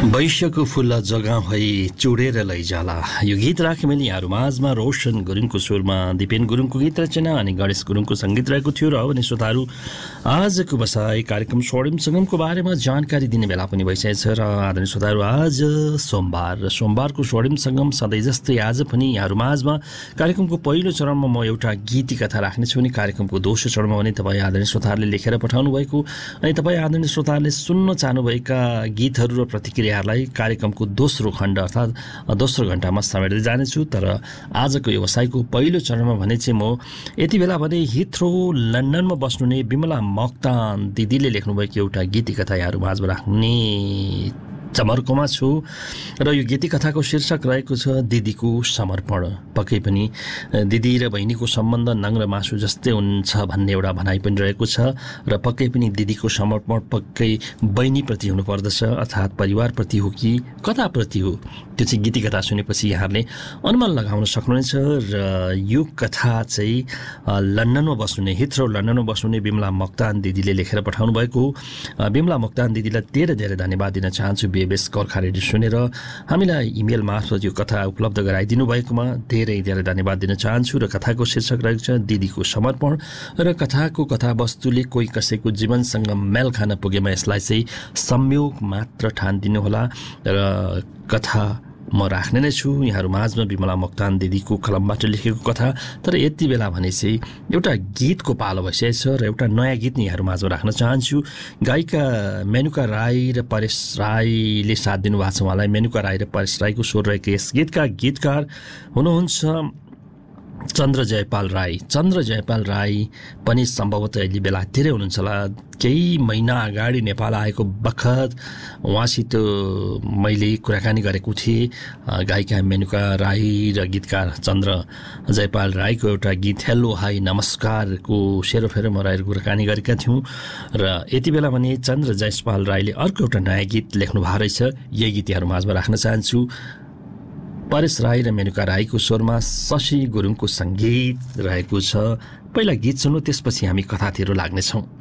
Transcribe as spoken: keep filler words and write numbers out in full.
वैश्यको फुल जगा भई चुडेर लैजाला। यो गीत राखेँ मैले यहाँहरू माझमा रोशन गुरुङको स्वरमा दिपेन गुरुङको गीत रचना अनि गणेश गुरुङको सङ्गीत रहेको थियो। र अब नि श्रोताहरू आजको बसाइ कार्यक्रम स्वर्णिम सङ्गमको बारेमा जानकारी दिने बेला पनि भइसकेको छ। र आदरणीय श्रोताहरू आज सोमबार र सोमबारको स्वर्णिम सङ्गम सधैँ जस्तै आज पनि यहाँहरू माझमा कार्यक्रमको पहिलो चरणमा म एउटा गीती कथा राख्नेछु अनि कार्यक्रमको दोस्रो चरणमा भने तपाईँ आदरणीय श्रोताहरूले लेखेर पठाउनु भएको अनि तपाईँ आदरणीय श्रोताहरूले सुन्न चाहनुभएका गीतहरू र प्रतिक्रियाहरूलाई कार्यक्रमको दोस्रो खण्ड अर्थात् दोस्रो घण्टामा समेट्दै जानेछु। तर आजको व्यवसायको पहिलो चरणमा भने चाहिँ म यति बेला भने हिथ्रो लन्डनमा बस्नुहुने बिमला मोक्तान दिदीले लेख्नुभएको एउटा गीती कथा यहाँहरू माझमा राख्ने चमर्कोमा छु। र यो गीती कथाको शीर्षक रहेको छ दिदीको समर्पण। पक्कै पनि दिदी र बहिनीको सम्बन्ध नङ र मासु जस्तै हुन्छ भन्ने एउटा भनाइ पनि रहेको छ। र पक्कै पनि दिदीको समर्पण पक्कै बहिनीप्रति हुनुपर्दछ अर्थात् परिवारप्रति हो कि कताप्रति हो, त्यो चाहिँ गीती कथा सुनेपछि यहाँहरूले अनुमान लगाउन सक्नुहुनेछ। र यो कथा चाहिँ लन्डनमा बस्नुहुने हिथ्रो लन्डनमा बस्नुहुने बिमला मोक्तान दिदीले लेखेर पठाउनु भएको हो। बिमला मोक्तान दिदीलाई धेरै धेरै धन्यवाद दिन चाहन्छु। बेबेस कर्खा रेडियो सुनेर हामीलाई इमेल मार्फत यो कथा उपलब्ध गराइदिनु भएकोमा धेरै धेरै धन्यवाद दिन चाहन्छु। र कथाको शीर्षक रहेको छ दिदीको समर्पण। र कथाको कथावस्तुले कोही कसैको जीवनसँग मेल खान पुगेमा यसलाई चाहिँ संयोग मात्र ठान्दिनुहोला। र कथा म राख्ने नै छु यहाँहरू माझमा बिमला मोक्तान दिदीको कलमबाट लेखेको कथा। तर यति बेला भने चाहिँ एउटा गीतको पालो भइसकेको छ र एउटा नयाँ गीत नि यहाँहरू माझमा राख्न चाहन्छु। गायिका मेनुका राई र परेश राईले साथ दिनुभएको छ उहाँलाई। मेनुका राई र परेश राईको स्वर रहेको यस गीतका गीतकार हुनुहुन्छ चन्द्र जयपाल राई। चन्द्र जयपाल राई पनि सम्भवतः अहिले बेलातिरै हुनुहुन्छ होला। केही महिना अगाडि नेपाल आएको बखत उहाँसित मैले कुराकानी गरेको थिएँ। गायिका मेनुका राई र गीतकार चन्द्र जयपाल राईको एउटा गीत हेलो हाई नमस्कारको सेरोफेरो मराएर कुराकानी गरेका थियौँ। र यति बेला भने चन्द्र जयपाल राईले अर्को एउटा नयाँ गीत लेख्नु भएको रहेछ। यही गीत यहाँहरू माझमा राख्न चाहन्छु। परेश राई र मेनुका राईको स्वरमा शशि गुरुङको सङ्गीत रहेको छ। पहिला गीत सुन्नु, त्यसपछि हामी कथातिर लाग्नेछौँ।